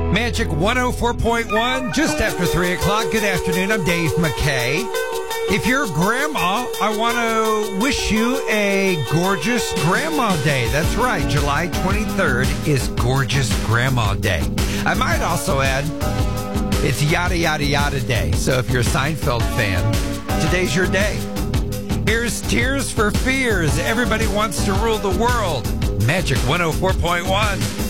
Magic 104.1, just after 3 o'clock. Good afternoon. I'm Dave McKay. If you're a grandma, I want to wish you a gorgeous Grandma Day. That's right. July 23rd is Gorgeous Grandma Day. I might also add, it's Yada Yada Yada Day. So if you're a Seinfeld fan, today's your day. Here's Tears for Fears. Everybody wants to rule the world. Magic 104.1.